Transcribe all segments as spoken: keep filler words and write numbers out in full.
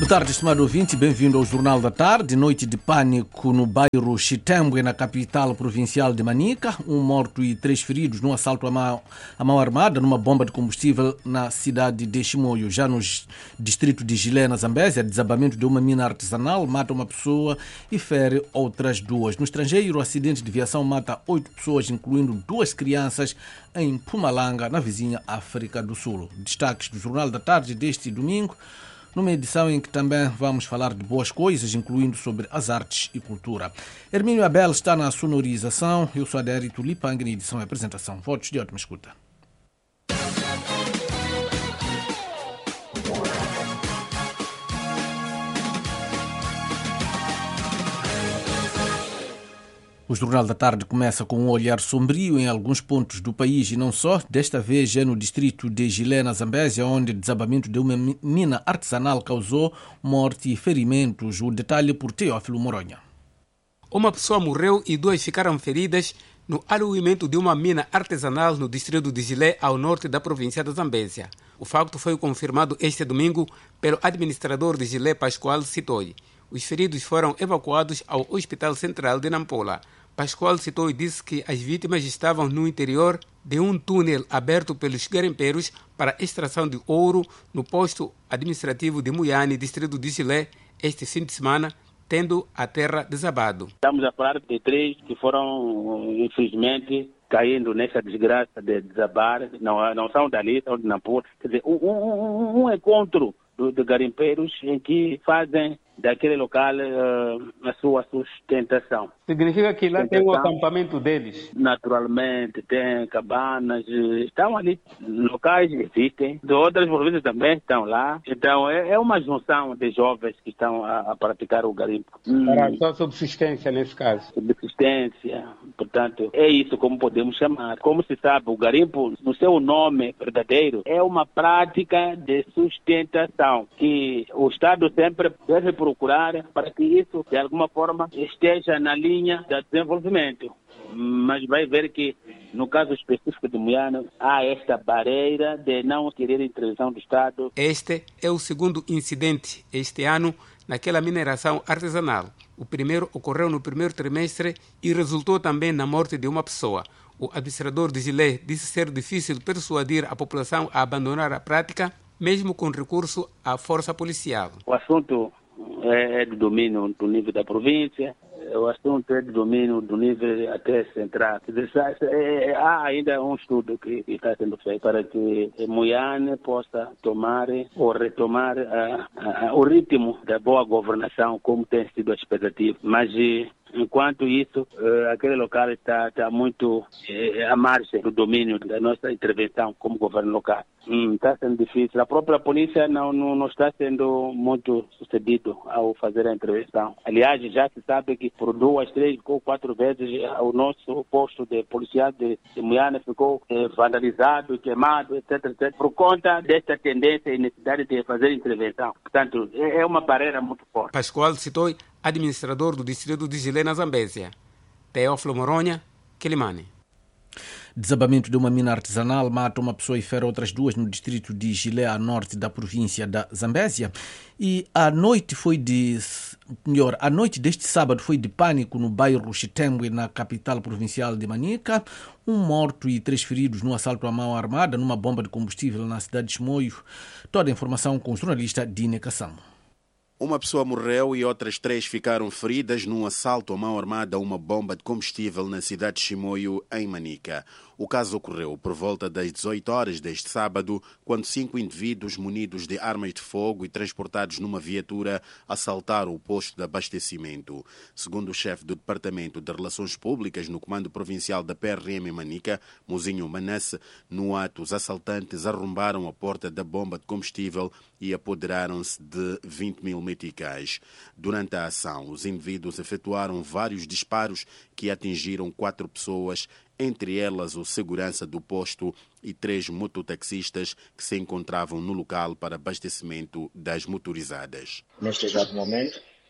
Boa tarde, estimado ouvinte, bem-vindo ao Jornal da Tarde. Noite de pânico no bairro Chitembwe, na capital provincial de Manica. Um morto e três feridos num assalto à mão, à mão armada numa bomba de combustível na cidade de Chimoio. Já no distrito de Gilé, na Zambésia, desabamento de uma mina artesanal mata uma pessoa e fere outras duas. No estrangeiro, o acidente de viação mata oito pessoas, incluindo duas crianças, em Mpumalanga, na vizinha África do Sul. Destaques do Jornal da Tarde deste domingo, numa edição em que também vamos falar de boas coisas, incluindo sobre as artes e cultura. Hermínio Abel está na sonorização, eu sou Adérito Lipang, na edição e apresentação. Votos de ótima escuta. O Jornal da Tarde começa com um olhar sombrio em alguns pontos do país e não só. Desta vez é no distrito de Gilé, na Zambésia, onde o desabamento de uma mina artesanal causou morte e ferimentos. O detalhe por Teófilo Moronha. Uma pessoa morreu e duas ficaram feridas no aluimento de uma mina artesanal no distrito de Gilé, ao norte da província da Zambésia. O facto foi confirmado este domingo pelo administrador de Gilé, Pascoal Sitoi. Os feridos foram evacuados ao Hospital Central de Nampula. Pascoal Sitoi disse que as vítimas estavam no interior de um túnel aberto pelos garimpeiros para extração de ouro no posto administrativo de Muiane, distrito de Gilé, este fim de semana, tendo a terra desabado. Estamos a falar de três que foram, infelizmente, caindo nessa desgraça de desabar. Não, não são dali, são de Nampula. Quer dizer, um, um, um encontro de garimpeiros em que fazem daquele local uh, a sua sustentação. Significa que lá tem o acampamento deles? Naturalmente, tem cabanas, estão ali, locais existem, de outras províncias também estão lá. Então é, é uma junção de jovens que estão a, a praticar o garimpo. Para a sua subsistência nesse caso? Subsistência, portanto, é isso como podemos chamar. Como se sabe, o garimpo, no seu nome verdadeiro, é uma prática de sustentação que o Estado sempre deve procurar para que isso, de alguma forma, esteja na linha do desenvolvimento. Mas vai ver que, no caso específico de Muiane, há esta barreira de não querer intervenção do Estado. Este é o segundo incidente este ano naquela mineração artesanal. O primeiro ocorreu no primeiro trimestre e resultou também na morte de uma pessoa. O administrador de Gilé disse ser difícil persuadir a população a abandonar a prática, mesmo com recurso à força policial. O assunto é de domínio do nível da província, o assunto é de domínio do nível até central. Há ainda um estudo que está sendo feito para que Muiane possa tomar ou retomar a, a, a, o ritmo da boa governação, como tem sido a expectativa. Mas enquanto isso, uh, aquele local está, está muito uh, à margem do domínio da nossa intervenção como governo local. Hum, está sendo difícil. A própria polícia não, não, não está sendo muito sucedido ao fazer a intervenção. Aliás, já se sabe que por duas, três ou quatro vezes o nosso posto de policial de, de Muiane ficou eh, vandalizado, queimado, etc, etcétera, por conta desta tendência e necessidade de fazer intervenção. Portanto, é, é uma barreira muito forte. Pascoal Sitoi, administrador do distrito de Gilé, na Zambésia. Teófilo Moronha, Quilimane. Desabamento de uma mina artesanal mata uma pessoa e fere outras duas no distrito de Gilé, a norte da província da Zambésia. E a noite foi de... Melhor, a noite deste sábado foi de pânico no bairro Chitembwe, na capital provincial de Manica. Um morto e três feridos no assalto à mão armada numa bomba de combustível na cidade de Chimoio. Toda a informação com o jornalista Dine Kassamo. Uma pessoa morreu e outras três ficaram feridas num assalto à mão armada a uma bomba de combustível na cidade de Chimoio, em Manica. O caso ocorreu por volta das dezoito horas deste sábado, quando cinco indivíduos munidos de armas de fogo e transportados numa viatura assaltaram o posto de abastecimento. Segundo o chefe do Departamento de Relações Públicas no Comando Provincial da P R M em Manica, Mozinho Manasse, no ato os assaltantes arrombaram a porta da bomba de combustível e apoderaram-se de vinte mil meticais. Durante a ação, os indivíduos efetuaram vários disparos que atingiram quatro pessoas, entre elas o segurança do posto e três mototaxistas que se encontravam no local para abastecimento das motorizadas. Neste exato momento,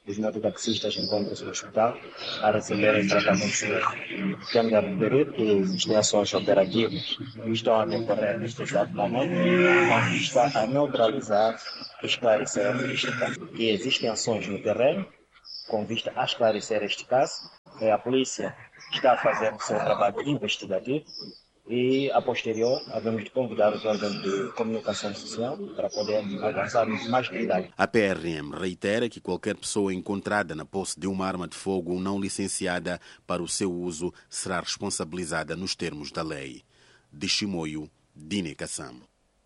os mototaxistas encontram-se no hospital a receberem tratamento médico. Temos a referir que existem ações operativas que estão a decorrer neste exato momento, onde está a neutralizar e esclarecer a mística. E existem ações no terreno com vista a esclarecer este caso. A polícia está a fazer o seu trabalho investigativo e, a posterior, havemos de convidar os órgãos de comunicação social para poder avançar mais detalhes. A P R M reitera que qualquer pessoa encontrada na posse de uma arma de fogo não licenciada para o seu uso será responsabilizada nos termos da lei. De Chimoio, Dine Kassam.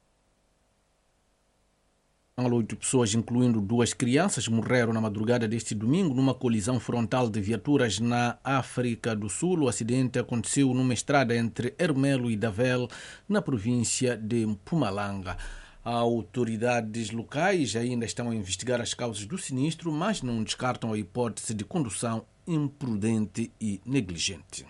Oito pessoas, incluindo duas crianças, morreram na madrugada deste domingo numa colisão frontal de viaturas na África do Sul. O acidente aconteceu numa estrada entre Ermelo e Davel, na província de Mpumalanga. Autoridades locais ainda estão a investigar as causas do sinistro, mas não descartam a hipótese de condução imprudente e negligente.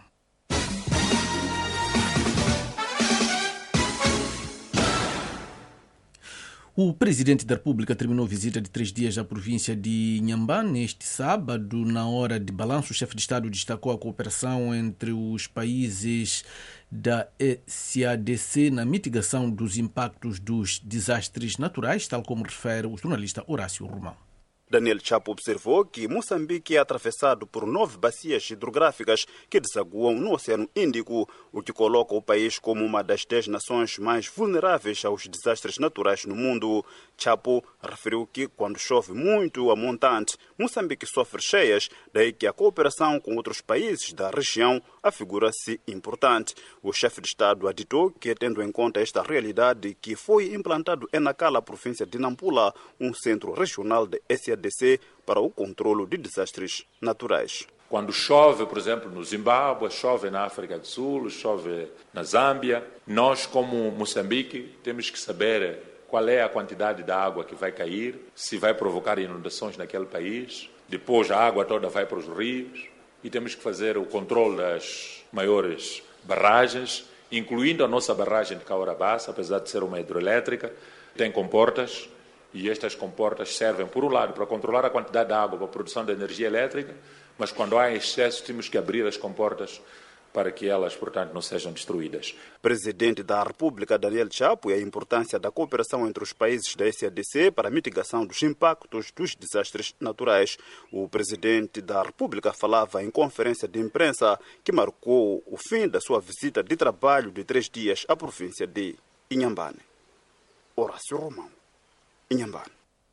O presidente da República terminou a visita de três dias à província de Inhambane neste sábado. Na hora de balanço, o chefe de Estado destacou a cooperação entre os países da E C A D C na mitigação dos impactos dos desastres naturais, tal como refere o jornalista Horácio Romão. Daniel Chapo observou que Moçambique é atravessado por nove bacias hidrográficas que desaguam no Oceano Índico, o que coloca o país como uma das dez nações mais vulneráveis aos desastres naturais no mundo. Chapo referiu que quando chove muito a montante, Moçambique sofre cheias, daí que a cooperação com outros países da região afigura-se importante. O chefe de Estado aditou que, tendo em conta esta realidade, que foi implantado em Nacala, província de Nampula, um centro regional de E C A D C para o controlo de desastres naturais. Quando chove, por exemplo, no Zimbábue, chove na África do Sul, chove na Zâmbia, nós, como Moçambique, temos que saber qual é a quantidade de água que vai cair, se vai provocar inundações naquele país. Depois a água toda vai para os rios e temos que fazer o controle das maiores barragens, incluindo a nossa barragem de Caorabassa, apesar de ser uma hidroelétrica, tem comportas. E estas comportas servem, por um lado, para controlar a quantidade de água para a produção de energia elétrica, mas quando há excesso temos que abrir as comportas para que elas, portanto, não sejam destruídas. Presidente da República, Daniel Chapo, e a importância da cooperação entre os países da E C A D C para a mitigação dos impactos dos desastres naturais. O presidente da República falava em conferência de imprensa que marcou o fim da sua visita de trabalho de três dias à província de Inhambane. Horácio Romão. Inhambane.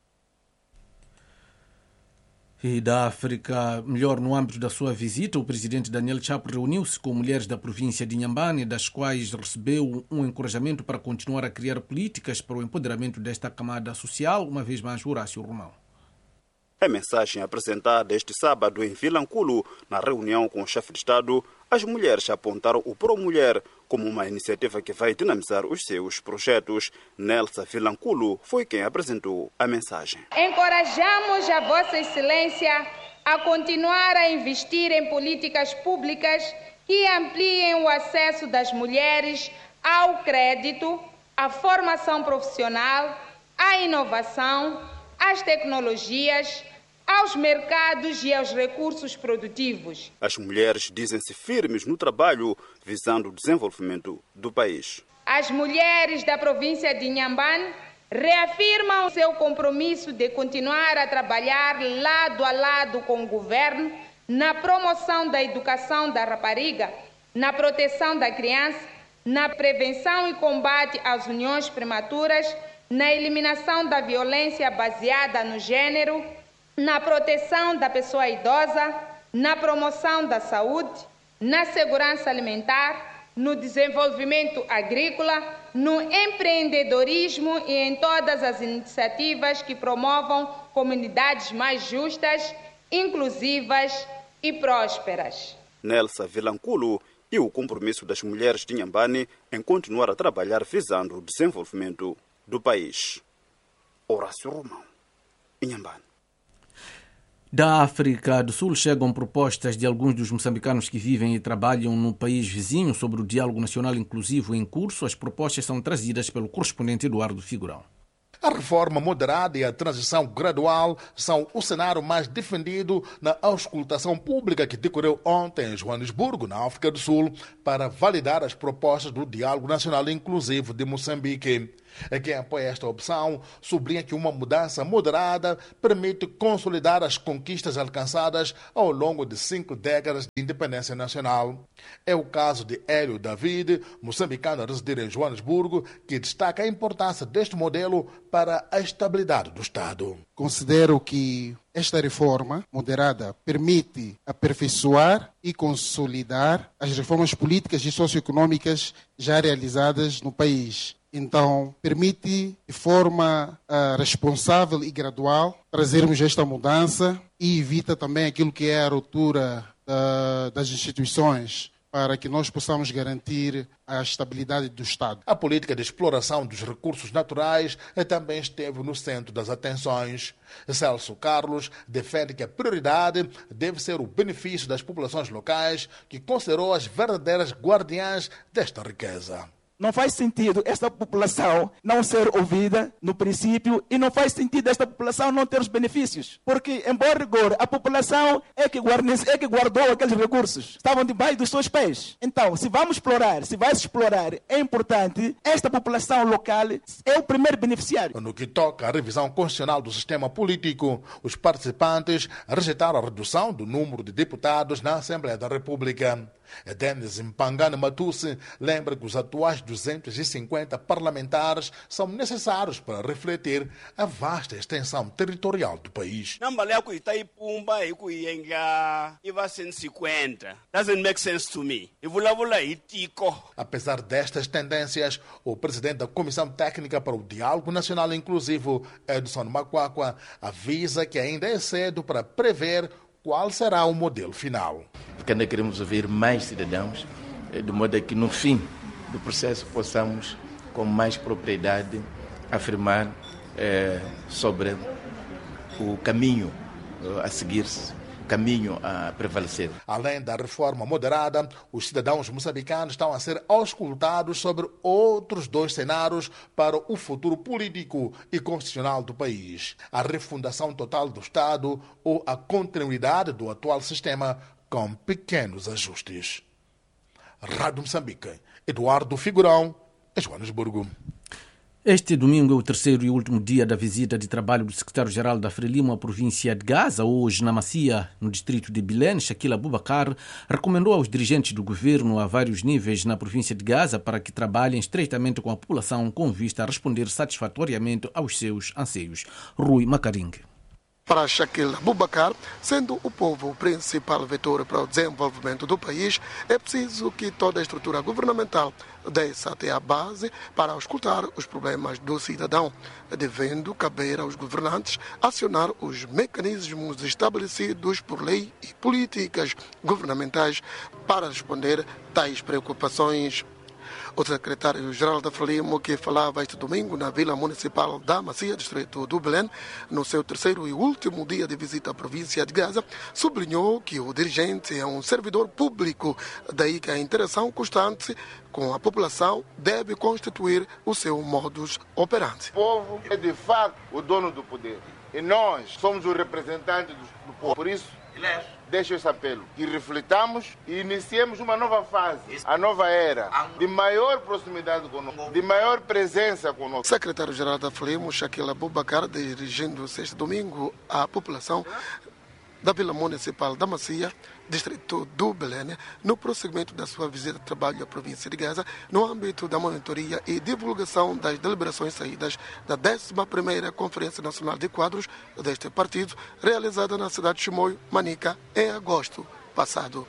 E da África, melhor, no âmbito da sua visita, o presidente Daniel Chapo reuniu-se com mulheres da província de Inhambane, das quais recebeu um encorajamento para continuar a criar políticas para o empoderamento desta camada social, uma vez mais Horácio Romão. A mensagem apresentada este sábado em Vilanculo, na reunião com o chefe de Estado, as mulheres apontaram o Pro-Mulher como uma iniciativa que vai dinamizar os seus projetos. Nelsa Vilanculo foi quem apresentou a mensagem. Encorajamos a Vossa Excelência a continuar a investir em políticas públicas que ampliem o acesso das mulheres ao crédito, à formação profissional, à inovação, às tecnologias, aos mercados e aos recursos produtivos. As mulheres dizem-se firmes no trabalho visando o desenvolvimento do país. As mulheres da província de Inhambane reafirmam seu compromisso de continuar a trabalhar lado a lado com o governo na promoção da educação da rapariga, na proteção da criança, na prevenção e combate às uniões prematuras, na eliminação da violência baseada no gênero, na proteção da pessoa idosa, na promoção da saúde, na segurança alimentar, no desenvolvimento agrícola, no empreendedorismo e em todas as iniciativas que promovam comunidades mais justas, inclusivas e prósperas. Nelsa Vilanculo e o compromisso das mulheres de Inhambane em continuar a trabalhar visando o desenvolvimento do país. Horácio Romão, Inhambane. Da África do Sul chegam propostas de alguns dos moçambicanos que vivem e trabalham no país vizinho sobre o diálogo nacional inclusivo em curso. As propostas são trazidas pelo correspondente Eduardo Figurão. A reforma moderada e a transição gradual são o cenário mais defendido na auscultação pública que decorreu ontem em Joanesburgo, na África do Sul, para validar as propostas do Diálogo Nacional Inclusivo de Moçambique. Quem apoia esta opção sublinha que uma mudança moderada permite consolidar as conquistas alcançadas ao longo de cinco décadas de independência nacional. É o caso de Hélio David, moçambicano a residir em Joanesburgo, que destaca a importância deste modelo para a estabilidade do Estado. Considero que esta reforma moderada permite aperfeiçoar e consolidar as reformas políticas e socioeconômicas já realizadas no país. Então, permite, de forma uh, responsável e gradual, trazermos esta mudança e evita também aquilo que é a ruptura uh, das instituições, para que nós possamos garantir a estabilidade do Estado. A política de exploração dos recursos naturais também esteve no centro das atenções. Celso Carlos defende que a prioridade deve ser o benefício das populações locais, que considerou as verdadeiras guardiãs desta riqueza. Não faz sentido esta população não ser ouvida no princípio e não faz sentido esta população não ter os benefícios. Porque, em bom rigor, a população é que, guarnece, é que guardou aqueles recursos. Estavam debaixo dos seus pés. Então, se vamos explorar, se vai se explorar, é importante, esta população local é o primeiro beneficiário. No que toca à revisão constitucional do sistema político, os participantes rejeitaram a redução do número de deputados na Assembleia da República. Denis Mpangane Matusse lembra que os atuais duzentos e cinquenta parlamentares são necessários para refletir a vasta extensão territorial do país. Doesn't make sense to me. Apesar destas tendências, o presidente da Comissão Técnica para o Diálogo Nacional Inclusivo, Edson Makwakwa, avisa que ainda é cedo para prever qual será o modelo final. Porque ainda queremos ouvir mais cidadãos, de modo que no fim do processo possamos, com mais propriedade, afirmar eh, sobre o caminho a seguir-se, o caminho a prevalecer. Além da reforma moderada, os cidadãos moçambicanos estão a ser auscultados sobre outros dois cenários para o futuro político e constitucional do país: a refundação total do Estado ou a continuidade do atual sistema com pequenos ajustes. Rádio Moçambique, Eduardo Figurão, Joanesburgo. Este domingo é o terceiro e último dia da visita de trabalho do secretário-geral da Frelimo à província de Gaza. Hoje, na Macia, no distrito de Belém, Shaquille Abubakar recomendou aos dirigentes do governo a vários níveis na província de Gaza para que trabalhem estreitamente com a população com vista a responder satisfatoriamente aos seus anseios. Rui Macaringue. Para Shaquille Abubakar, sendo o povo o principal vetor para o desenvolvimento do país, é preciso que toda a estrutura governamental desça até a base para auscultar os problemas do cidadão, devendo caber aos governantes acionar os mecanismos estabelecidos por lei e políticas governamentais para responder tais preocupações. O secretário-geral da Frelimo, que falava este domingo na Vila Municipal da Macia, distrito do Belém, no seu terceiro e último dia de visita à província de Gaza, sublinhou que o dirigente é um servidor público, daí que a interação constante com a população deve constituir o seu modus operandi. O povo é de facto o dono do poder e nós somos os representantes do povo. Por isso, deixo esse apelo, que reflitamos e iniciemos uma nova fase, a nova era, de maior proximidade conosco, de maior presença conosco. Secretário-geral da Frelimo, Shaquille Abubakar, dirigindo-se este domingo à população da Vila Municipal da Macia, distrito do Belém, no prosseguimento da sua visita de trabalho à província de Gaza, no âmbito da monitoria e divulgação das deliberações saídas da décima primeira Conferência Nacional de Quadros deste partido, realizada na cidade de Chimoio, Manica, em agosto passado.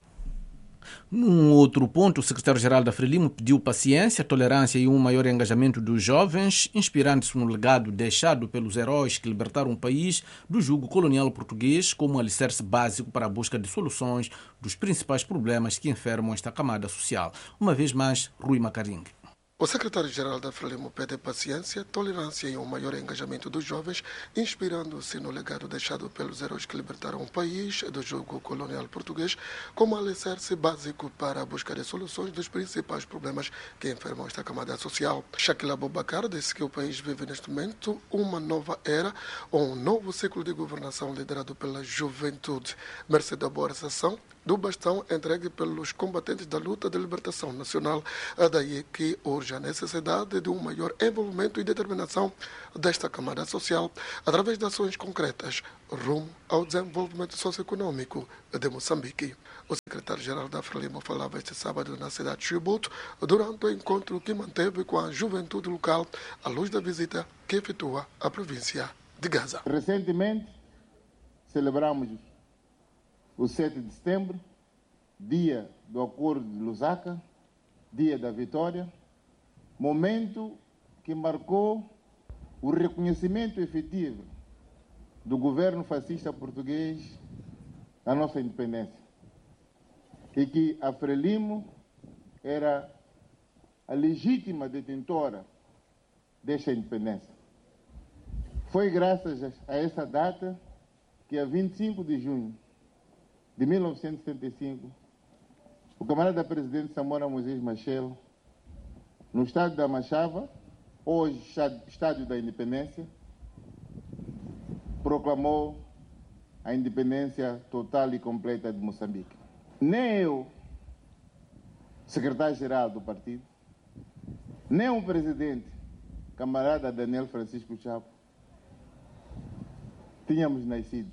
Num outro ponto, o secretário-geral da Frelimo pediu paciência, tolerância e um maior engajamento dos jovens, inspirando-se no legado deixado pelos heróis que libertaram o país do jugo colonial português como um alicerce básico para a busca de soluções dos principais problemas que enfermam esta camada social. Uma vez mais, Rui Macaringue. O secretário-geral da Frelimo pede paciência, tolerância e um maior engajamento dos jovens, inspirando-se no legado deixado pelos heróis que libertaram o país do jugo colonial português, como alicerce básico para a busca de soluções dos principais problemas que enfermam esta camada social. Shakila Abubakar disse que o país vive neste momento uma nova era ou um novo ciclo de governação liderado pela juventude, mercê da boa recepção do bastão entregue pelos combatentes da luta de libertação nacional. Daí que urge a necessidade de um maior envolvimento e determinação desta camada social através de ações concretas rumo ao desenvolvimento socioeconômico de Moçambique. O secretário-geral da Frelimo falava este sábado na cidade de Chibouto durante o encontro que manteve com a juventude local à luz da visita que efetua à província de Gaza. Recentemente celebramos o sete de setembro, dia do Acordo de Lusaka, dia da vitória, momento que marcou o reconhecimento efetivo do governo fascista português da nossa independência e que a Frelimo era a legítima detentora desta independência. Foi graças a essa data que, a vinte e cinco de junho de mil novecentos e setenta e cinco, o camarada presidente Samora Moisés Machel, no estado da Machava, hoje Estádio da Independência, proclamou a independência total e completa de Moçambique. Nem eu, secretário-geral do partido, nem o presidente, camarada Daniel Francisco Chapo, tínhamos nascido.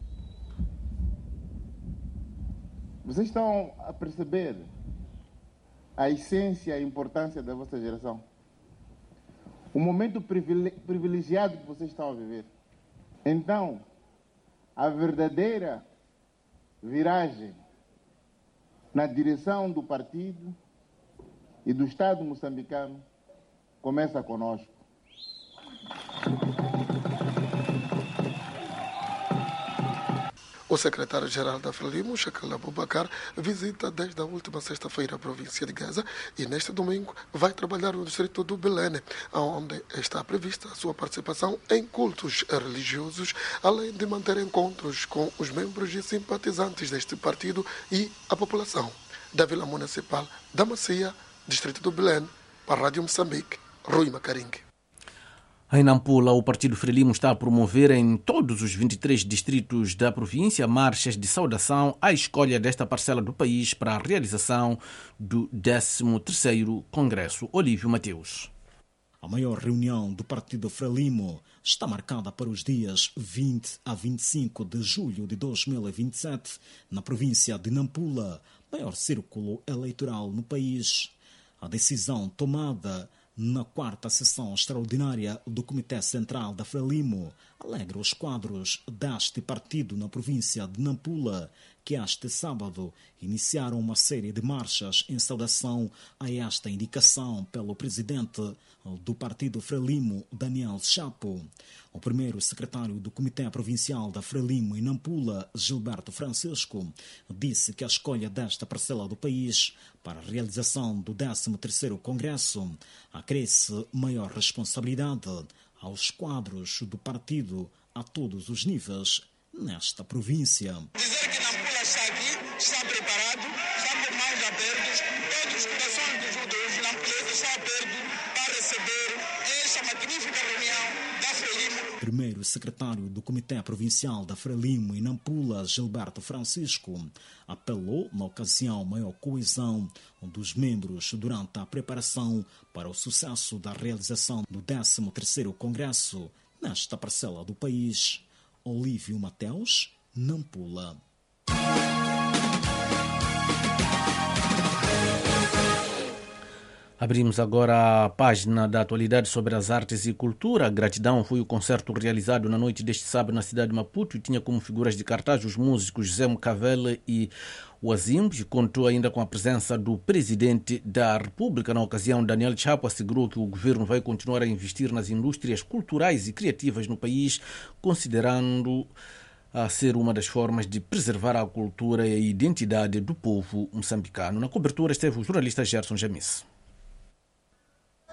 Vocês estão a perceber a essência e a importância da vossa geração. O momento privilegiado que vocês estão a viver. Então, a verdadeira viragem na direção do partido e do Estado moçambicano começa conosco. O secretário-geral da Frelimo, Shakila Abubakar, visita desde a última sexta-feira a província de Gaza e neste domingo vai trabalhar no distrito do Belene, onde está prevista a sua participação em cultos religiosos, além de manter encontros com os membros e simpatizantes deste partido e a população da Vila Municipal da Macia, distrito do Belene, para a Rádio Moçambique, Rui Macaringue. Em Nampula, o Partido Frelimo está a promover em todos os vinte e três distritos da província marchas de saudação à escolha desta parcela do país para a realização do décimo terceiro Congresso. Olívio Mateus. A maior reunião do Partido Frelimo está marcada para os dias vinte a vinte e cinco de julho de dois mil e vinte e sete, na província de Nampula, maior círculo eleitoral no país. A decisão tomada na quarta sessão extraordinária do Comitê Central da Frelimo alegra os quadros deste partido na província de Nampula, que este sábado iniciaram uma série de marchas em saudação a esta indicação pelo presidente do partido Frelimo, Daniel Chapo. O primeiro secretário do Comitê Provincial da Frelimo em Nampula, Gilberto Francisco, disse que a escolha desta parcela do país para a realização do décimo terceiro Congresso acresce maior responsabilidade aos quadros do partido a todos os níveis nesta província. Dizer que Nampula está aqui, está preparado, está com mãos abertas, todos os corações dos nampulenses estão abertos para receber esta magnífica reunião da Frelimo. Primeiro secretário do Comitê Provincial da Frelimo em Nampula, Gilberto Francisco, apelou na ocasião maior coesão dos membros durante a preparação para o sucesso da realização do décimo terceiro Congresso nesta parcela do país. Olívio Mateus, Nampula. Abrimos agora a página da atualidade sobre as artes e cultura. Gratidão foi o concerto realizado na noite deste sábado na cidade de Maputo e tinha como figuras de cartaz os músicos José Mcavele e Wazimb. Contou ainda com a presença do presidente da República. Na ocasião, Daniel Chapo assegurou que o governo vai continuar a investir nas indústrias culturais e criativas no país, considerando a ser uma das formas de preservar a cultura e a identidade do povo moçambicano. Na cobertura esteve o jornalista Gerson Jamis.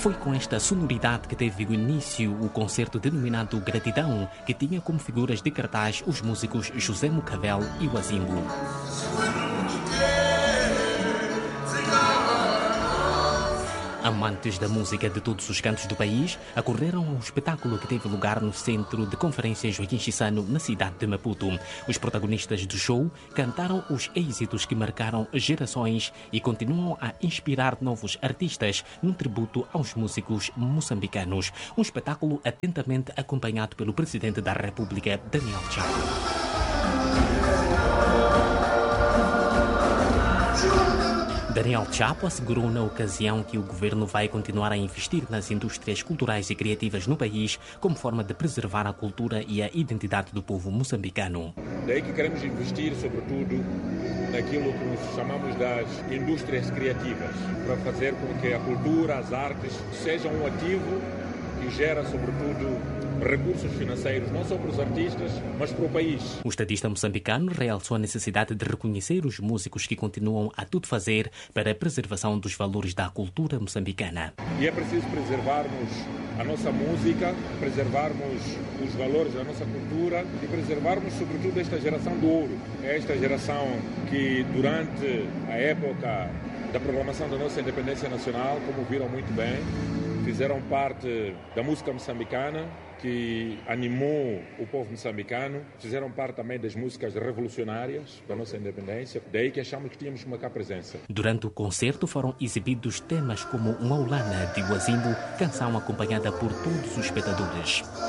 Foi com esta sonoridade que teve início o concerto denominado Gratidão, que tinha como figuras de cartaz os músicos José Mucavel e o Azimbo. Amantes da música de todos os cantos do país acorreram ao espetáculo que teve lugar no Centro de Conferências Joaquim Chissano, na cidade de Maputo. Os protagonistas do show cantaram os êxitos que marcaram gerações e continuam a inspirar novos artistas num tributo aos músicos moçambicanos. Um espetáculo atentamente acompanhado pelo Presidente da República, Daniel Chapo. Daniel Chapo assegurou na ocasião que o governo vai continuar a investir nas indústrias culturais e criativas no país como forma de preservar a cultura e a identidade do povo moçambicano. Daí que queremos investir, sobretudo, naquilo que nós chamamos das indústrias criativas, para fazer com que a cultura, as artes, sejam um ativo que gera, sobretudo, recursos financeiros, não só para os artistas, mas para o país. O estadista moçambicano realçou a necessidade de reconhecer os músicos que continuam a tudo fazer para a preservação dos valores da cultura moçambicana. E é preciso preservarmos a nossa música, preservarmos os valores da nossa cultura e preservarmos, sobretudo, esta geração do ouro. É esta geração que, durante a época da proclamação da nossa independência nacional, como viram muito bem, fizeram parte da música moçambicana, que animou o povo moçambicano, fizeram parte também das músicas revolucionárias da nossa independência, daí que achamos que tínhamos que marcar presença. Durante o concerto foram exibidos temas como Maulana de Wazimbo, canção acompanhada por todos os espectadores.